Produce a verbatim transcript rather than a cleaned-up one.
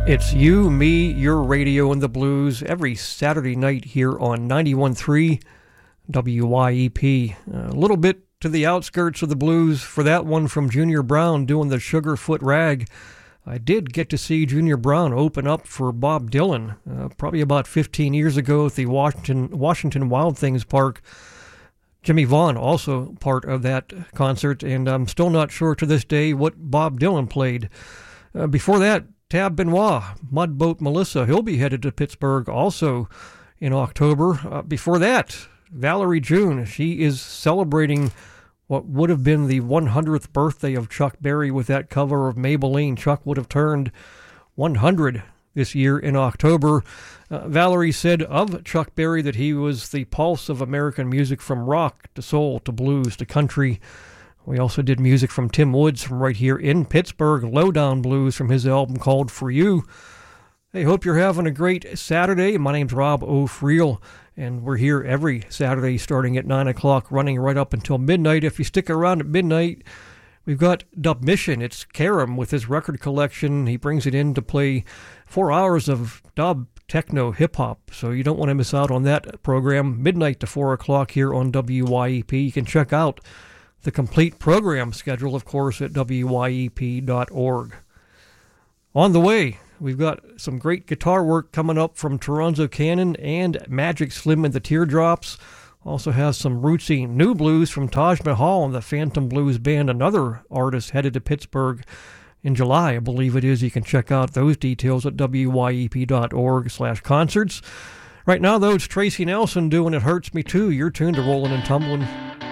It's you, me, your radio, and the blues every Saturday night here on ninety-one point three W Y E P. A little bit to the outskirts of the blues for that one from Junior Brown doing the Sugarfoot Rag. I did get to see Junior Brown open up for Bob Dylan uh, probably about fifteen years ago at the Washington, Washington Wild Things Park. Jimmy Vaughn also part of that concert, and I'm still not sure to this day what Bob Dylan played. Uh, before that, Tab Benoit, Mudboat Melissa, he'll be headed to Pittsburgh also in October. Uh, before that, Valerie June, she is celebrating what would have been the one hundredth birthday of Chuck Berry with that cover of Maybelline. Chuck would have turned one hundred this year in October. Uh, Valerie said of Chuck Berry that he was the pulse of American music from rock to soul to blues to country. We also did music from Tim Woods from right here in Pittsburgh, Lowdown Blues from his album called For You. Hey, hope you're having a great Saturday. My name's Rob O'Friel, and we're here every Saturday starting at nine o'clock, running right up until midnight. If you stick around at midnight, we've got Dub Mission. It's Karam with his record collection. He brings it in to play four hours of dub, techno, hip-hop, so you don't want to miss out on that program. Midnight to four o'clock here on W Y E P. You can check out the complete program schedule, of course, at W Y E P dot org. On the way, we've got some great guitar work coming up from Toronzo Cannon and Magic Slim and the Teardrops. Also has some rootsy new blues from Taj Mahal and the Phantom Blues Band, another artist headed to Pittsburgh in July, I believe it is. You can check out those details at W Y E P dot org slash concerts. Right now, though, it's Tracy Nelson doing It Hurts Me Too. You're tuned to Rollin' and Tumblin'.